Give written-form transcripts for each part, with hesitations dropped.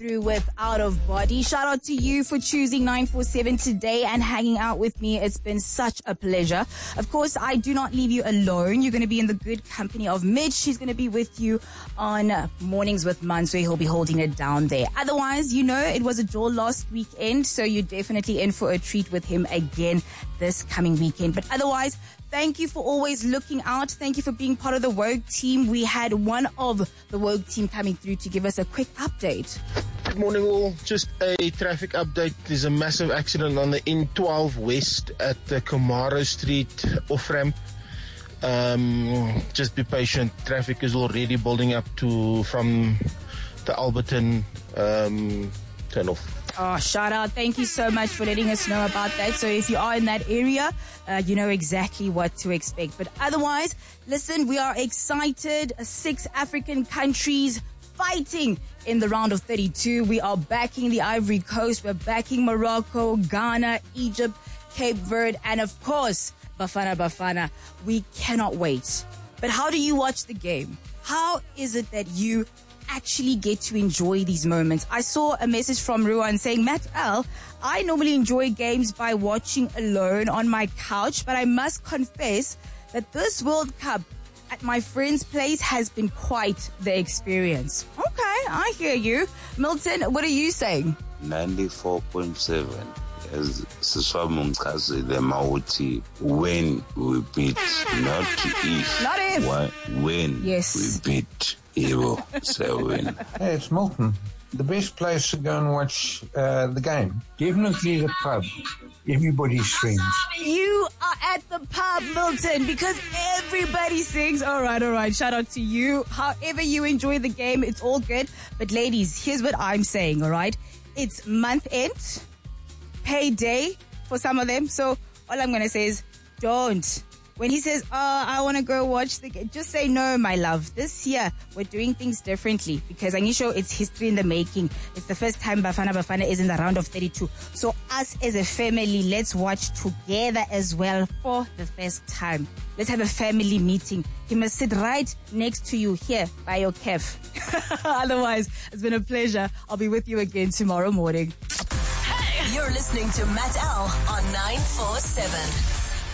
through with Out of Body. Shout out to you for choosing 947 today and hanging out with me. It's been such a pleasure. Of course, I do not leave you alone. You're going to be in the good company of Mitch. She's going to be with you on Mornings with Manswe. He'll be holding it down there. Otherwise, it was a draw last weekend, so you're definitely in for a treat with him again this coming weekend. But otherwise, thank you for always looking out. Thank you for being part of the Woke team. We had one of the Woke team coming through to give us a quick update. Good morning all. Just a traffic update. There's a massive accident on the N12 West at the Kamara Street off-ramp. Just be patient. Traffic is already building up from the Alberton turn-off. Oh, shout out. Thank you so much for letting us know about that. So if you are in that area, you know exactly what to expect. But otherwise, listen, we are excited. 6 African countries fighting in the round of 32. We are backing the Ivory Coast. We're backing Morocco, Ghana, Egypt, Cape Verde, and of course, Bafana. We cannot wait. But how do you watch the game? How is it that you actually get to enjoy these moments? I saw a message from Ruan saying, Matt L, I normally enjoy games by watching alone on my couch, but I must confess that this World Cup at my friend's place has been quite the experience. Okay, I hear you. Milton, what are you saying? 94.7. As Siswam the Mauti, when we beat, not if. Not if. When yes. We beat Evo 7. Hey, it's Milton. The best place to go and watch the game. Definitely the pub. Everybody sings. You are at the pub, Milton, because everybody sings. All right. Shout out to you. However you enjoy the game, it's all good. But ladies, here's what I'm saying, all right? It's month end, payday for some of them. So all I'm going to say is don't. When he says, I want to go watch the game, just say, no, my love. This year, we're doing things differently because Anisho, it's history in the making. It's the first time Bafana is in the round of 32. So us as a family, let's watch together as well for the first time. Let's have a family meeting. He must sit right next to you here by your kef. Otherwise, it's been a pleasure. I'll be with you again tomorrow morning. Hey! You're listening to Matt L on 947.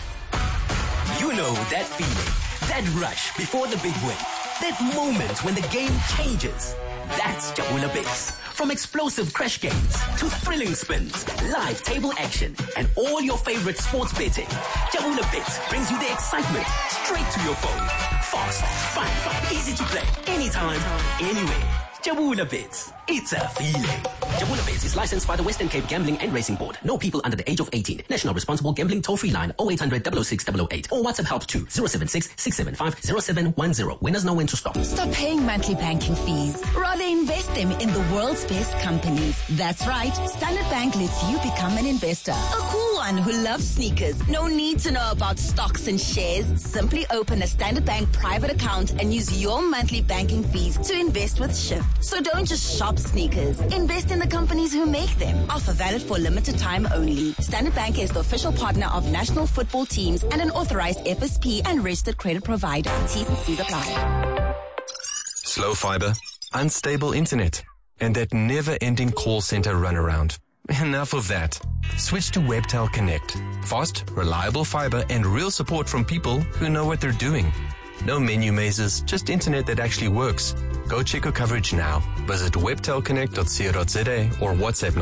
You know that feeling, that rush before the big win, that moment when the game changes. That's Jabula Bits. From explosive crash games to thrilling spins, live table action, and all your favorite sports betting, Jabula Bits brings you the excitement straight to your phone. Fast, fun, easy to play, anytime, anywhere. Jabula Bits. It's a feeling. Jabula Bits is licensed by the Western Cape Gambling and Racing Board. No people under the age of 18. National Responsible Gambling Toll-Free line 0800 006 008 or WhatsApp help to 076 675 0710. Winners know when to stop. Stop paying monthly banking fees. Rather invest them in the world's best companies. That's right. Standard Bank lets you become an investor. A cool one who loves sneakers. No need to know about stocks and shares. Simply open a Standard Bank private account and use your monthly banking fees to invest with Shift. So don't just shop sneakers. Invest in the companies who make them. Offer valid for limited time only. Standard Bank is the official partner of national football teams and an authorized FSP and registered credit provider. T's and C's apply. Slow fiber, unstable internet, and that never-ending call center runaround. Enough of that. Switch to Webtel Connect. Fast, reliable fiber, and real support from people who know what they're doing. No menu mazes, just internet that actually works. Go check your coverage now. Visit webtelconnect.co.za or WhatsApp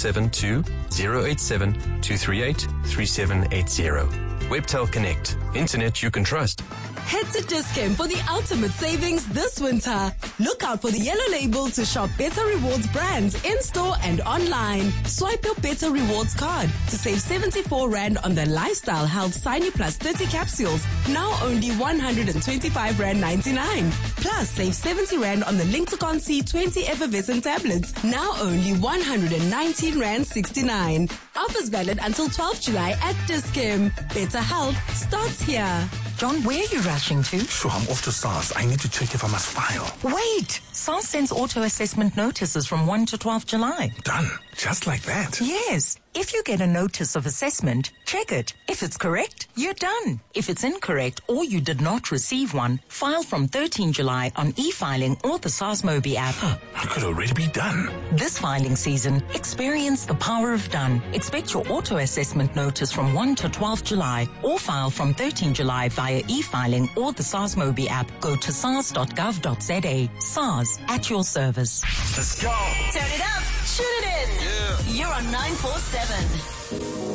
947-2087-238-3780. Webtel Connect. Internet you can trust. Head to Dis-Chem for the ultimate savings this winter. Look out for the yellow label to shop Better Rewards brands in-store and online. Swipe your Better Rewards card to save 74 Rand on the Lifestyle Health Siny Plus 30 capsules, now only 125 Rand 99. Plus, save 70 Rand on the Lincticon C20 Effervescent tablets, now only 119 Rand 69. Offers valid until 12 July at Dis-Chem. Better health starts here. John, where are you rushing to? Sure, I'm off to SARS. I need to check if I must file. Wait! SARS sends auto-assessment notices from 1 to 12 July. Done. Just like that? Yes. If you get a notice of assessment, check it. If it's correct, you're done. If it's incorrect or you did not receive one, file from 13 July on e-filing or the SARS Mobi app. I could already be done. This filing season, experience the power of done. Expect your auto-assessment notice from 1 to 12 July or file from 13 July via e-filing or the SARS Mobi app. Go to sars.gov.za. SARS, at your service. Let's go. Turn it up. Shoot it in. Yeah. You're on 947.